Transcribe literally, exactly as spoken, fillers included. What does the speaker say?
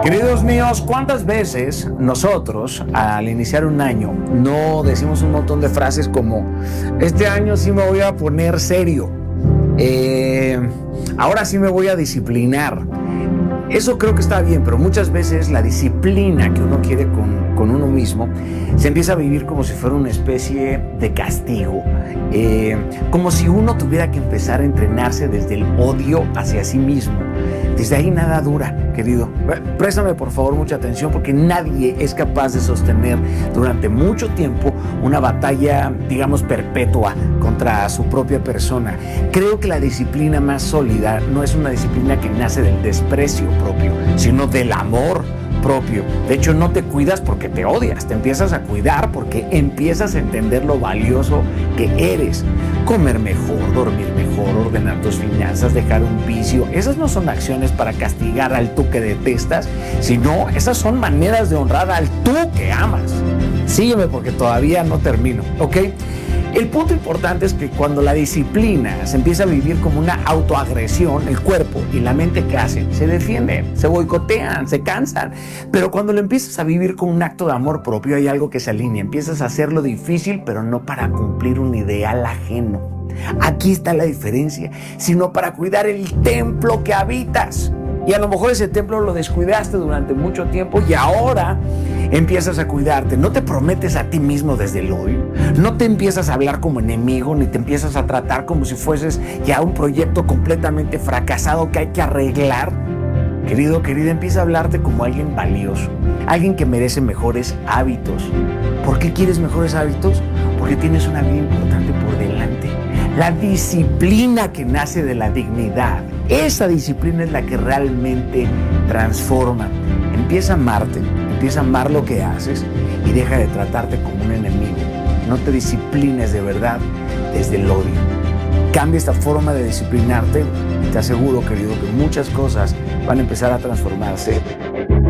Queridos míos, ¿cuántas veces nosotros al iniciar un año no decimos un montón de frases como este año sí me voy a poner serio, eh, ahora sí me voy a disciplinar? Eso creo que está bien, pero muchas veces la disciplina que uno quiere con, con uno mismo se empieza a vivir como si fuera una especie de castigo, eh, como si uno tuviera que empezar a entrenarse desde el odio hacia sí mismo. Desde ahí nada dura, querido. Préstame por favor mucha atención, porque nadie es capaz de sostener durante mucho tiempo una batalla, digamos, perpetua contra su propia persona. Creo que la disciplina más sólida no es una disciplina que nace del desprecio propio, sino del amor propio. De hecho, no te cuidas porque te odias, te empiezas a cuidar porque empiezas a entender lo valioso que eres. Comer mejor, dormir mejor, ordenar tus finanzas, dejar un vicio. Esas no son acciones para castigar al tú que detestas, sino esas son maneras de honrar al tú que amas. Sígueme porque todavía no termino, ¿ok? El punto importante es que cuando la disciplina se empieza a vivir como una autoagresión, el cuerpo y la mente, ¿qué hacen? Se defienden, se boicotean, se cansan. Pero cuando lo empiezas a vivir como un acto de amor propio, hay algo que se alinea. Empiezas a hacerlo difícil, pero no para cumplir un ideal ajeno. Aquí está la diferencia, sino para cuidar el templo que habitas. Y a lo mejor ese templo lo descuidaste durante mucho tiempo y ahora empiezas a cuidarte. No te prometes a ti mismo desde el odio. No te empiezas a hablar como enemigo, ni te empiezas a tratar como si fueses ya un proyecto completamente fracasado que hay que arreglar. Querido, querida, empieza a hablarte como alguien valioso, alguien que merece mejores hábitos. ¿Por qué quieres mejores hábitos? Porque tienes una vida importante por delante. La disciplina que nace de la dignidad, esa disciplina es la que realmente transforma. Empieza a amarte, empieza a amar lo que haces y deja de tratarte como un enemigo. No te disciplines de verdad desde el odio. Cambia esta forma de disciplinarte y te aseguro, querido, que muchas cosas van a empezar a transformarse.